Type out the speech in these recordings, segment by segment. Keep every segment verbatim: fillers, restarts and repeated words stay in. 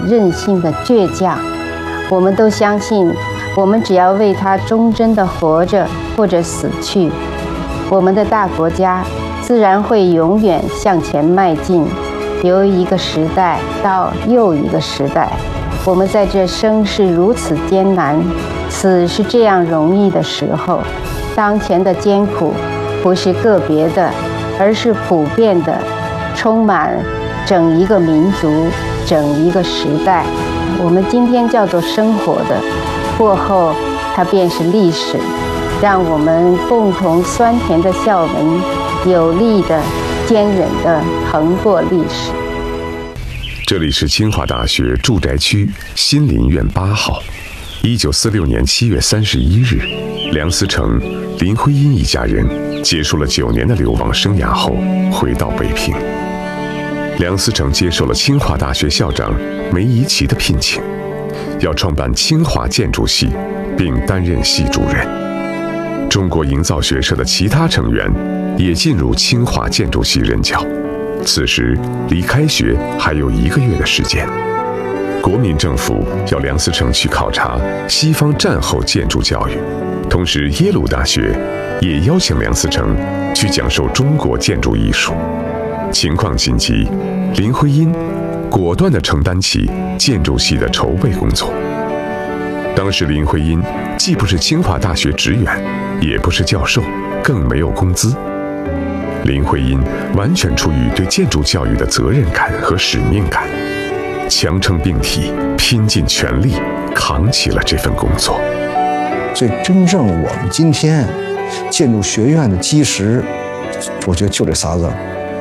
任性的倔强。我们都相信，我们只要为他忠贞地活着或者死去，我们的大国家自然会永远向前迈进，由一个时代到又一个时代。我们在这生是如此艰难，死是这样容易的时候，当前的艰苦不是个别的，而是普遍的，充满整一个民族、整一个时代。我们今天叫做生活的，过后它便是历史。让我们共同酸甜的笑纹，有力的、坚韧的横过历史。 这里是清华大学住宅区新林苑八号。一九四六年七月三十一日，梁思成、林徽因一家人结束了九年的流亡生涯后，回到北平。梁思成接受了清华大学校长梅贻琦的聘请，要创办清华建筑系，并担任系主任。中国营造学社的其他成员也进入清华建筑系任教。此时离开学还有一个月的时间，国民政府要梁思成去考察西方战后建筑教育，同时耶鲁大学也邀请梁思成去讲授中国建筑艺术。情况紧急，林徽因果断地承担起建筑系的筹备工作。当时林徽因既不是清华大学职员，也不是教授，更没有工资。林徽因完全出于对建筑教育的责任感和使命感，强撑病体，拼尽全力扛起了这份工作。 所以真正我们今天建筑学院的基石，我觉得就这仨字：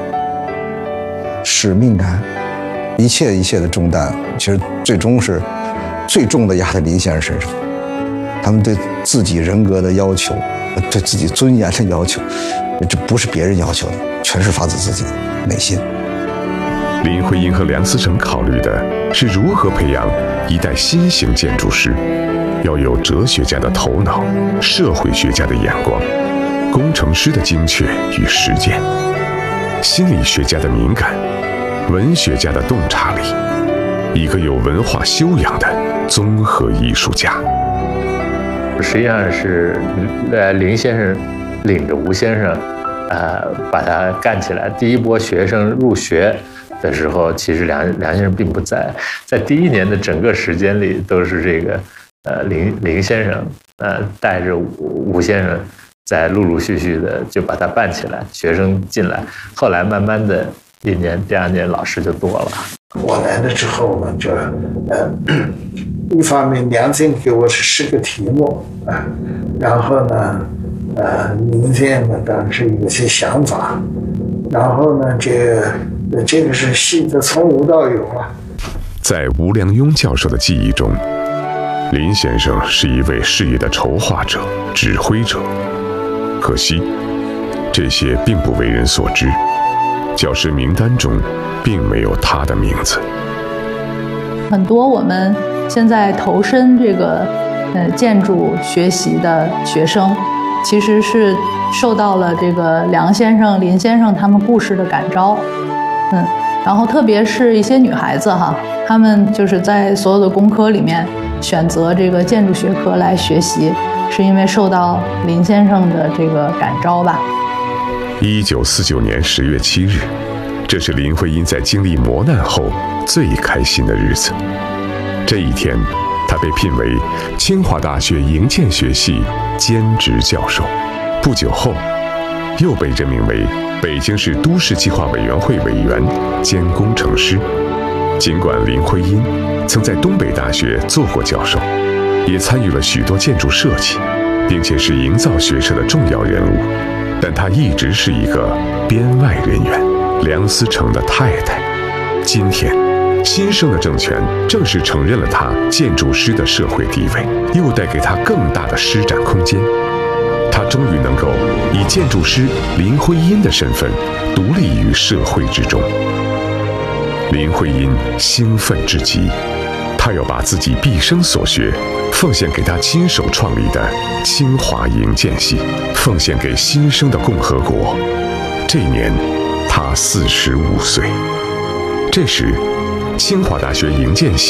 使命感。一切一切的重担，其实最终是最重的压在林先生身上。他们对自己人格的要求，对自己尊严的要求，这不是别人要求的，全是发自自己的内心。 林徽因和梁思成考虑的是如何培养一代新型建筑师，要有哲学家的头脑、社会学家的眼光、工程师的精确与实践、心理学家的敏感、文学家的洞察力，一个有文化修养的综合艺术家。 实际上是呃林先生领着吴先生，呃把他干起来。第一波学生入学的时候，其实梁梁先生并不在，在第一年的整个时间里，都是这个呃林林先生呃带着吴吴先生，在陆陆续续的就把他办起来，学生进来，后来慢慢的一年、第二年老师就多了。 我来了之后呢，就呃，一方面梁先给我是十个题目啊，然后呢，呃，明天呢当然是有些想法，然后呢，这个这个是戏的从无到有啊。 在吴良镛教授的记忆中，林先生是一位事业的筹划者、指挥者，可惜这些并不为人所知。教师名单中并没有他的名字。 很多我们现在投身这个呃建筑学习的学生，其实是受到了这个梁先生、林先生他们故事的感召，嗯，然后特别是一些女孩子哈，她们就是在所有的工科里面选择这个建筑学科来学习，是因为受到林先生的这个感召吧。 一九四九年十月七日，这是林徽因在经历磨难后最开心的日子。这一天，她被聘为清华大学营建学系兼职教授。不久后，又被任命为北京市都市计划委员会委员兼工程师。尽管林徽因曾在东北大学做过教授，也参与了许多建筑设计，并且是营造学社的重要人物，但她一直是一个编外人员，梁思成的太太。今天，新生的政权正式承认了她建筑师的社会地位，又带给她更大的施展空间。她终于能够以建筑师林徽因的身份独立于社会之中。林徽因兴奋至极，她要把自己毕生所学奉献给她亲手创立的清华营建系，奉献给新生的共和国。这年，她四十五岁。这时，清华大学营建系